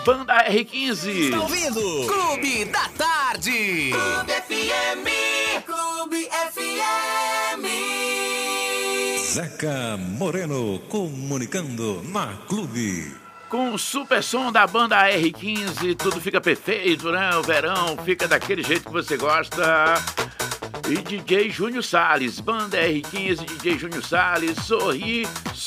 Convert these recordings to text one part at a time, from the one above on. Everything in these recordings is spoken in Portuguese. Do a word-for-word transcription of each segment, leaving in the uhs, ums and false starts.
Banda R quinze. Está ouvindo? Clube da Tarde. Clube F M. Clube F M. Zeca Moreno comunicando na Clube. Com o super som da banda R quinze, tudo fica perfeito, né? O verão fica daquele jeito que você gosta. E D J Júnior Salles, banda R quinze, D J Júnior Salles, sorri,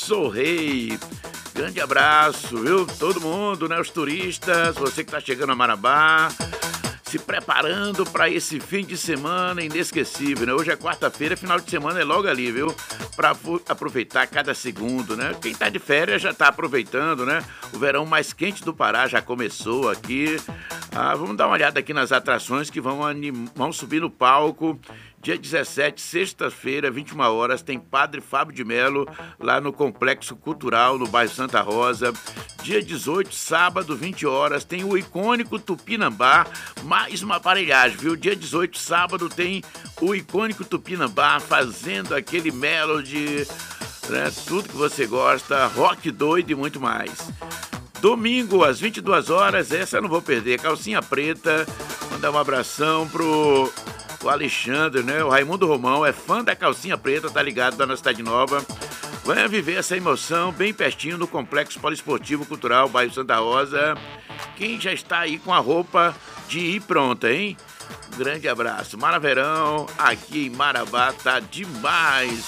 sorrei. Grande abraço, viu? Todo mundo, né? Os turistas, você que tá chegando a Marabá, se preparando para esse fim de semana inesquecível, né? Hoje é quarta-feira, final de semana é logo ali, viu? Para aproveitar cada segundo, né? Quem tá de férias já tá aproveitando, né? O verão mais quente do Pará já começou aqui. Ah, vamos dar uma olhada aqui nas atrações que vão, anim... vão subir no palco. Dia dezessete, sexta-feira, vinte e uma horas, tem Padre Fábio de Melo, lá no Complexo Cultural, no bairro Santa Rosa. Dia dezoito, sábado, vinte horas, tem o icônico Tupinambá, mais uma aparelhagem, viu? Dia dezoito, sábado, tem o icônico Tupinambá, fazendo aquele melody, né? Tudo que você gosta, rock doido e muito mais. Domingo, às vinte e duas horas, essa eu não vou perder, Calcinha Preta. Mandar um abração pro... O Alexandre, né? O Raimundo Romão é fã da Calcinha Preta, tá ligado, da nossa Cidade Nova. Venha viver essa emoção bem pertinho no Complexo Poliesportivo Cultural, bairro Santa Rosa. Quem já está aí com a roupa de ir pronta, hein? Grande abraço. Maraverão, aqui em Marabá, tá demais.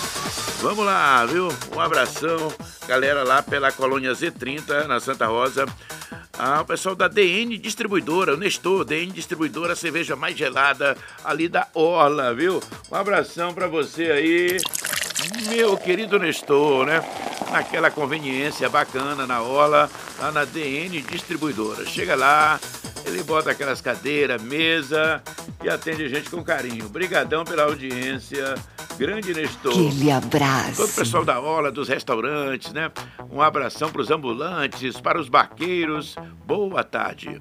Vamos lá, viu? Um abração, galera lá pela Colônia Z trinta, na Santa Rosa. Ah, o pessoal da D N Distribuidora, o Nestor, D N Distribuidora, a cerveja mais gelada ali da Orla, viu? Um abração pra você aí, meu querido Nestor, né? Naquela conveniência bacana na Orla, lá na D N Distribuidora. Chega lá, ele bota aquelas cadeiras, mesa e atende a gente com carinho. Obrigadão pela audiência. Grande Nestor. Aquele abraço. Todo o pessoal da Orla, dos restaurantes, né? Um abração para os ambulantes, para os barqueiros. Boa tarde.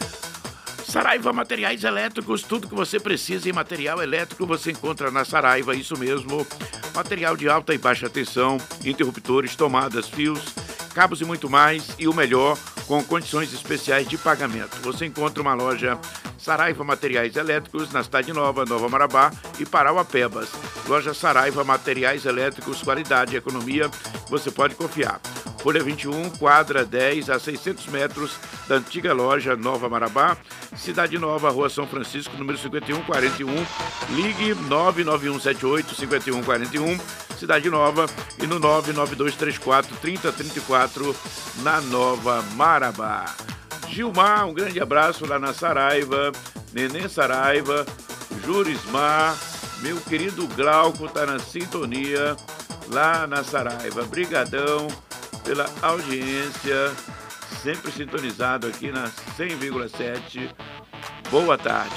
Saraiva Materiais Elétricos, tudo que você precisa em material elétrico você encontra na Saraiva, isso mesmo. Material de alta e baixa tensão, interruptores, tomadas, fios, cabos e muito mais. E o melhor, com condições especiais de pagamento. Você encontra uma loja Saraiva Materiais Elétricos na Cidade Nova, Nova Marabá e Parauapebas. Loja Saraiva Materiais Elétricos, qualidade e economia, você pode confiar. Folha vinte e um, quadra dez, a seiscentos metros da antiga loja Nova Marabá. Cidade Nova, Rua São Francisco, número cinquenta e um quarenta e um. Ligue nove nove um sete oito cinco um quatro um. Cidade Nova e no nove nove dois três quatro três zero três quatro na Nova Marabá. Gilmar, um grande abraço lá na Saraiva. Neném Saraiva, Jurismar, meu querido Glauco tá na sintonia lá na Saraiva. Brigadão pela audiência, sempre sintonizado aqui na cem vírgula sete. Boa tarde.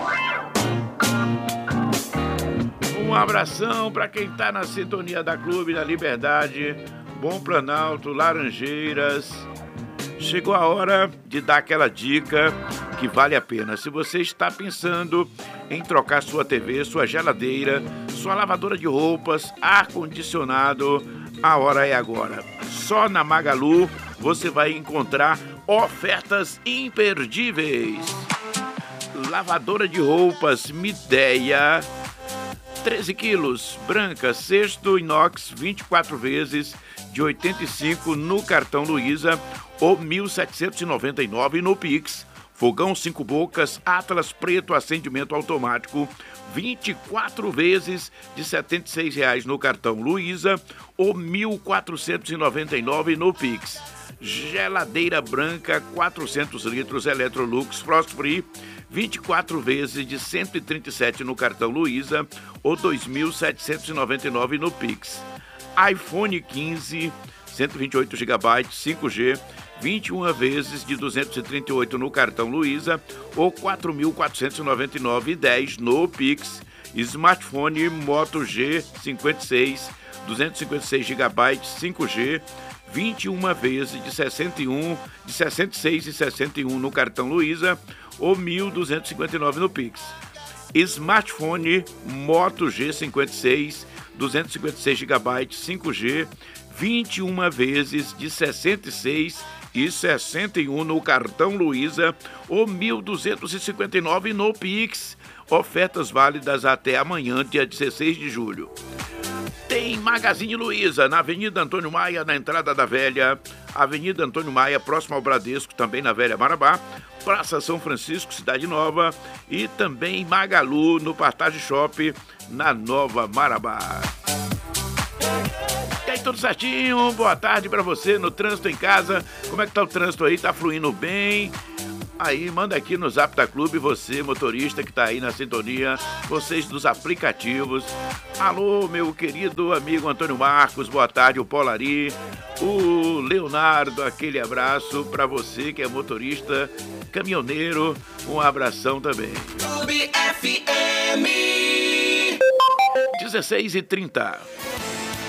Um abração para quem tá na sintonia da Clube da Liberdade, Bom Planalto, Laranjeiras. Chegou a hora de dar aquela dica que vale a pena. Se você está pensando em trocar sua T V, sua geladeira, sua lavadora de roupas, ar-condicionado, a hora é agora. Só na Magalu você vai encontrar ofertas imperdíveis. Lavadora de roupas Midea, treze quilos, branca, cesto inox, vinte e quatro vezes de oitenta e cinco no cartão Luiza ou mil setecentos e noventa e nove no Pix. Fogão cinco bocas, Atlas preto, acendimento automático, vinte e quatro vezes de setenta e seis reais no cartão Luiza ou mil quatrocentos e noventa e nove no Pix. Geladeira branca, quatrocentos litros, Electrolux Frost Free, vinte e quatro vezes de cento e trinta e sete no cartão Luiza ou dois mil setecentos e noventa e nove no Pix. iPhone quinze, cento e vinte e oito gigabytes, cinco G, vinte e uma vezes de duzentos e trinta e oito no cartão Luiza ou quatro mil quatrocentos e noventa e nove e dez no Pix. Smartphone Moto G cinquenta e seis, duzentos e cinquenta e seis gigabytes, cinco G, vinte e uma vezes de sessenta e um, de sessenta e seis e sessenta e um no cartão Luiza ou mil duzentos e cinquenta e nove no Pix. Smartphone Moto G cinquenta e seis, duzentos e cinquenta e seis gigabytes, cinco G, vinte e uma vezes de sessenta e seis e sessenta e um no cartão Luiza ou mil duzentos e cinquenta e nove no Pix. Ofertas válidas até amanhã, dia dezesseis de julho. Tem Magazine Luiza, na Avenida Antônio Maia, na entrada da Velha. Avenida Antônio Maia, próximo ao Bradesco, também na Velha Marabá. Praça São Francisco, Cidade Nova. E também Magalu, no Partage Shop, na Nova Marabá. E aí, tudo certinho? Boa tarde pra você no trânsito em casa. Como é que tá o trânsito aí? Tá fluindo bem? Aí, manda aqui no Zap da Clube, você, motorista que tá aí na sintonia, vocês dos aplicativos. Alô, meu querido amigo Antônio Marcos, boa tarde, o Polari, o Leonardo, aquele abraço pra você que é motorista, caminhoneiro, um abração também. Clube F M. dezesseis e trinta.